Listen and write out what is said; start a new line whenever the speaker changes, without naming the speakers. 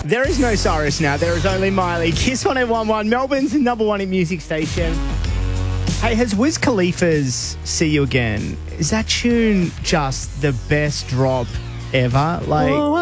There is no Cyrus now. There is only Miley. Kiss 101.1, Melbourne's number one in music station. Hey, has Wiz Khalifa's See You Again, is that tune just the best drop ever? Like...